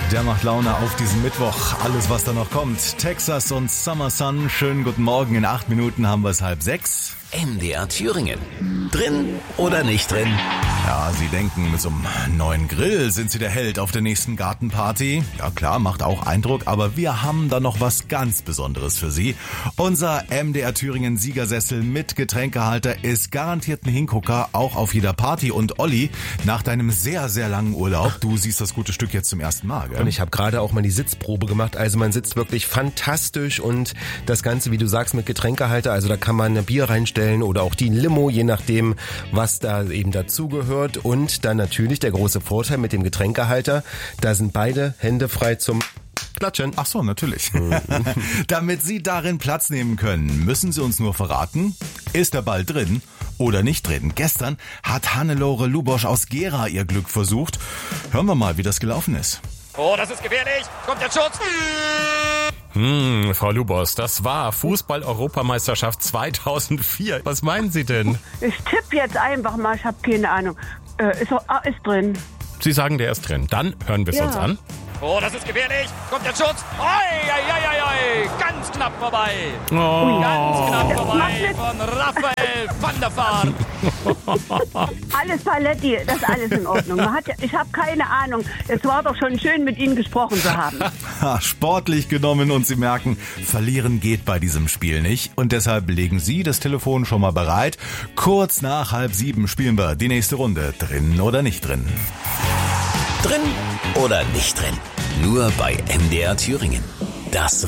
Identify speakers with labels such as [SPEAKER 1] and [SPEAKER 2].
[SPEAKER 1] Der macht Laune auf diesen Mittwoch. Alles, was da noch kommt. Texas und Summer Sun. Schönen guten Morgen. In 8 Minuten haben wir es 5:30.
[SPEAKER 2] MDR Thüringen. Drin oder nicht drin?
[SPEAKER 1] Ja, Sie denken, mit so einem neuen Grill sind Sie der Held auf der nächsten Gartenparty. Ja klar, macht auch Eindruck, aber wir haben da noch was ganz Besonderes für Sie. Unser MDR Thüringen Siegersessel mit Getränkehalter ist garantiert ein Hingucker, auch auf jeder Party. Und Olli, nach deinem sehr, sehr langen Urlaub, du siehst das gute Stück jetzt zum ersten Mal, gell?
[SPEAKER 3] Und ich habe gerade auch mal die Sitzprobe gemacht, also man sitzt wirklich fantastisch und das Ganze, wie du sagst, mit Getränkehalter, also da kann man ein Bier reinstellen oder auch die Limo, je nachdem, was da eben dazugehört. Und dann natürlich der große Vorteil mit dem Getränkehalter, da sind beide Hände frei zum Klatschen.
[SPEAKER 1] Ach so, natürlich. Damit Sie darin Platz nehmen können, müssen Sie uns nur verraten, ist der Ball drin oder nicht drin. Gestern hat Hannelore Lubosch aus Gera ihr Glück versucht. Hören wir mal, wie das gelaufen ist.
[SPEAKER 4] Oh, das ist gefährlich. Kommt der Schutz.
[SPEAKER 5] Frau Lubosch, das war Fußball-Europameisterschaft 2004. Was meinen Sie denn?
[SPEAKER 6] Ich tippe jetzt einfach mal, ich habe keine Ahnung. Ist drin.
[SPEAKER 5] Sie sagen, der ist drin. Dann hören wir es uns an.
[SPEAKER 4] Oh, das ist gefährlich. Kommt der Schutz. Oi, oi, oi, oi. Ganz knapp vorbei.
[SPEAKER 5] Oh.
[SPEAKER 4] Ganz knapp vorbei von Raphael van der Vaart.
[SPEAKER 6] Alles Paletti, das ist alles in Ordnung. Ich habe keine Ahnung. Es war doch schon schön, mit Ihnen gesprochen zu haben.
[SPEAKER 1] Sportlich genommen und Sie merken, verlieren geht bei diesem Spiel nicht. Und deshalb legen Sie das Telefon schon mal bereit. Kurz nach 6:30 spielen wir die nächste Runde. Drin oder nicht drin?
[SPEAKER 2] Drin oder nicht drin? Nur bei MDR Thüringen. Das